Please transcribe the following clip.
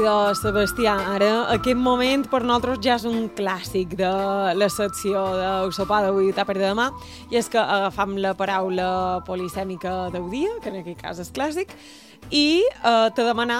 idò, Sebastià, ara aquest moment per nosaltres ja és un clàssic de la secció del sopar d'avui i tàper de demà, i és que agafam la paraula polisèmica del dia, que en aquest cas és clàssic, i te demanar